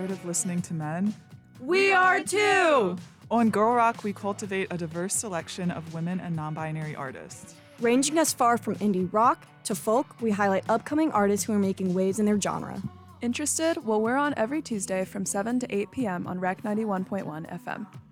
tired of listening to men? We are too! On Girl Rock, we cultivate a diverse selection of women and non-binary artists. Ranging as far from indie rock to folk, we highlight upcoming artists who are making waves in their genre. Interested? Well, we're on every Tuesday from 7 to 8 p.m. on Rec 91.1 FM.